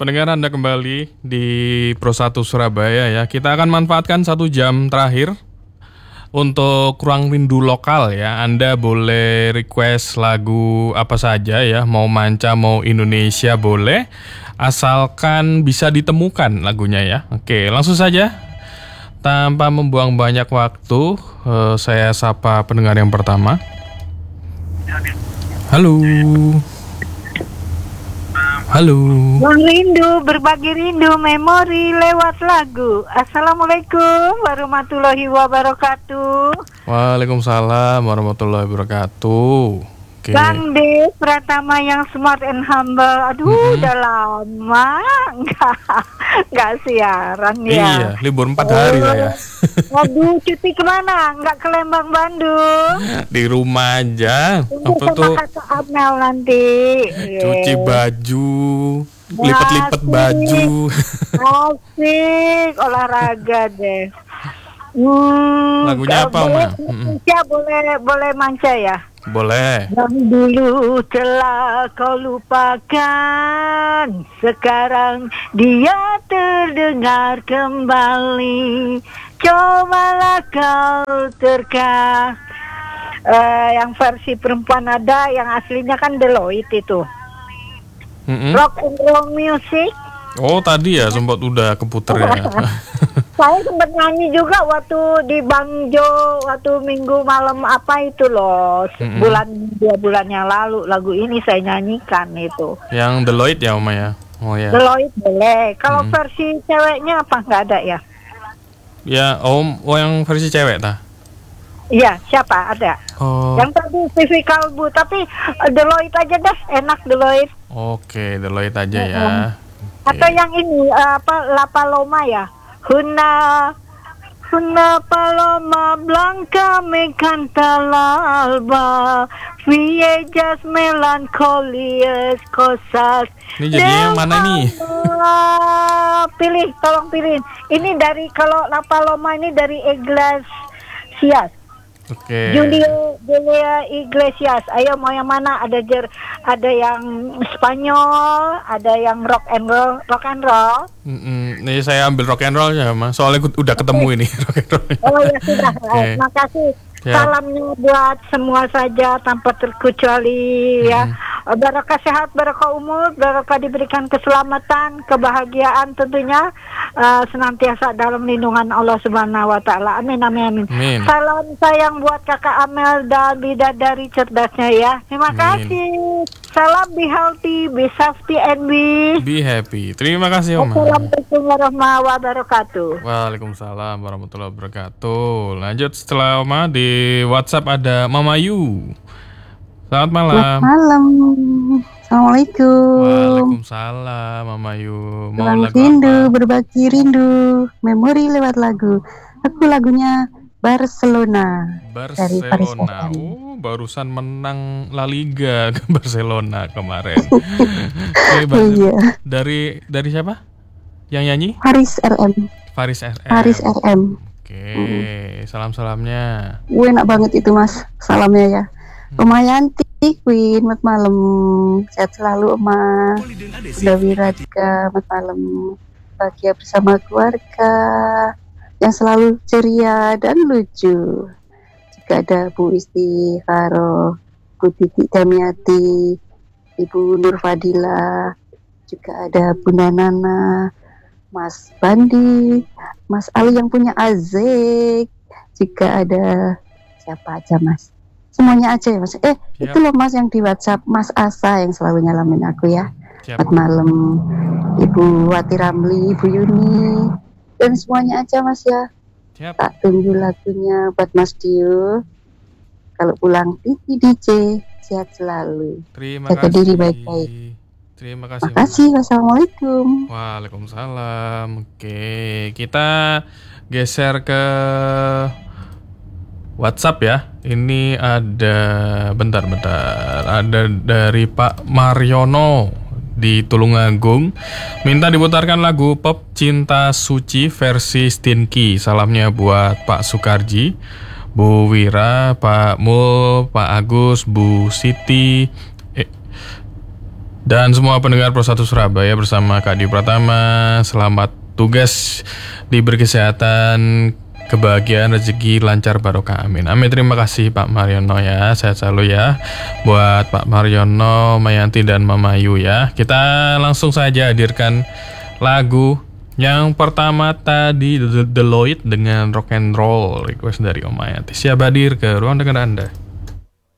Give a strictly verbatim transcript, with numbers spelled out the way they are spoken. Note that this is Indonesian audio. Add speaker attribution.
Speaker 1: pendengar Anda kembali di Pro satu Surabaya ya. Kita akan manfaatkan satu jam terakhir untuk Ruang Rindu Lokal ya. Anda boleh request lagu apa saja ya, mau manca mau Indonesia boleh, asalkan bisa ditemukan lagunya ya. Oke, langsung saja tanpa membuang banyak waktu, eh, saya sapa pendengar yang pertama. Halo. Halo.
Speaker 2: Ruang Rindu, berbagi rindu, memori lewat lagu. Assalamualaikum warahmatullahi wabarakatuh.
Speaker 1: Waalaikumsalam warahmatullahi wabarakatuh. Oke.
Speaker 2: Bang De, Pratama yang smart and humble. Aduh, mm-hmm. udah lama nggak nggak siaran ya.
Speaker 1: Iya, libur empat hari lah ya.
Speaker 2: Waduh, cuti kemana? Nggak ke Lembang, Bandung?
Speaker 1: Di rumah aja.
Speaker 2: Apa tuh? Kata Amel nanti.
Speaker 1: Cuci baju, lipat-lipat baju.
Speaker 2: Asik, olahraga deh. Hmm,
Speaker 1: lagunya apa,
Speaker 2: boleh,
Speaker 1: Ma?
Speaker 2: Ya, boleh, boleh manca ya?
Speaker 1: Boleh.
Speaker 2: Yang dulu telah kau lupakan, sekarang dia terdengar kembali. Cobalah kau terka. Uh, yang versi perempuan ada, yang aslinya kan Deloitte itu. Mm-hmm. Rock and roll music.
Speaker 1: Oh, tadi ya sempat udah keputer ya.
Speaker 2: Saya sempat nyanyi juga waktu di Bangjo, waktu minggu malam apa itu loh, mm-hmm. bulan dua bulan yang lalu lagu ini saya nyanyikan itu.
Speaker 1: Yang Deloitte ya, Oma ya. Oh ya.
Speaker 2: Deloitte boleh. Kalau
Speaker 1: mm-hmm.
Speaker 2: versi ceweknya apa nggak ada ya?
Speaker 1: Ya, Om, oh yang versi cewek tah?
Speaker 2: Iya, siapa ada?
Speaker 1: Oh.
Speaker 2: Yang tadi T V Kalbu, tapi uh, Deloitte aja dah, enak Deloitte.
Speaker 1: Oke, Deloitte aja ya.
Speaker 2: Mm-hmm. Atau okay. yang ini uh, apa La Paloma ya? Huna Huna paloma blanca me canta l'alba, viejas melancolias cosas.
Speaker 1: Ini jadinya yang mana nih?
Speaker 2: Pilih, tolong pilih. Ini dari, kalau La Paloma ini dari Iglesias.
Speaker 1: Oke. Okay.
Speaker 2: Julio Julia Iglesias. Ayo mau yang mana? Ada jer, ada yang Spanyol, ada yang rock and roll, rock and roll.
Speaker 1: Mm-mm. Nih saya ambil rock and rollnya, Mas. Soalnya udah ketemu okay. ini rock and roll.
Speaker 2: Oh ya sudah. Okay. Terima kasih. Yeah. Salamnya buat semua saja tanpa terkecuali mm-hmm. ya. Barakah sehat, barakah umur, barakah diberikan keselamatan, kebahagiaan tentunya, uh, senantiasa dalam lindungan Allah Subhanahu wa taala. Amin amin amin. amin. Salam sayang buat Kakak Amel dan bidadari cerdasnya ya. Terima amin. kasih. Salam be healthy, be safety and be
Speaker 1: be happy. Terima kasih, Om.
Speaker 2: Assalamualaikum warahmatullahi wabarakatuh.
Speaker 1: Waalaikumsalam warahmatullahi wabarakatuh. Lanjut setelah Oma di WhatsApp ada Mama Yu. Selamat malam.
Speaker 3: Selamat malam. Assalamualaikum.
Speaker 1: Waalaikumsalam, Mama Yu.
Speaker 3: Mau lagu rindu, apa? Berbagi rindu, memori lewat lagu. Aku lagunya Barcelona.
Speaker 1: Barcelona. Oh, barusan menang La Liga ke Barcelona kemarin. Oke, okay, iya. Dari dari siapa? Yang nyanyi?
Speaker 3: Faris R M.
Speaker 1: Faris R M.
Speaker 3: Faris R M.
Speaker 1: Oke, okay. hmm. salam-salamnya.
Speaker 3: Wih, enak banget itu, Mas. Salamnya ya. Omayanti Queen, selamat malam. Sehat selalu, Oma. Udah Wiradika, selamat malam. Bahagia bersama keluarga yang selalu ceria dan lucu. Juga ada Bu Isti Karo, Bu Titi Damiati, Ibu Nur Fadila, juga ada Bunda Nana, Mas Bandi, Mas Ali yang punya Azik, juga ada siapa aja, Mas? Semuanya aja ya, Mas. Eh, yep. Itu loh, Mas, yang di WhatsApp Mas Asa yang selalu nyalamin aku ya. Selamat malam Ibu Wati Ramli, Ibu Yuni, dan semuanya aja, Mas ya. Yep. Tak tunggu lagunya buat Mas Dio. Kalau pulang T V D J, sehat selalu.
Speaker 1: Terima
Speaker 3: Jaga
Speaker 1: kasih.
Speaker 3: diri baik-baik.
Speaker 1: Terima kasih.
Speaker 3: Terima kasih. Wassalamualaikum.
Speaker 1: Waalaikumsalam. Oke, kita geser ke WhatsApp ya. Ini ada bentar-bentar. Ada dari Pak Mariono di Tulungagung. Minta diputarkan lagu pop Cinta Suci versi Stinky. Salamnya buat Pak Sukarji, Bu Wira, Pak Mul, Pak Agus, Bu Siti, eh, Dan semua pendengar Pro satu Surabaya bersama Kak Di Pratama, selamat tugas, diberi kesehatan, kebahagiaan, rezeki, lancar, barokah, amin. Amin, terima kasih Pak Mariono ya, sehat selalu ya. Buat Pak Mariono, Mayanti dan Mama Yu ya. Kita langsung saja hadirkan lagu yang pertama tadi, The Deloitte dengan Rock and Roll, request dari Om Mayanti. Siap hadir ke ruang dengar Anda.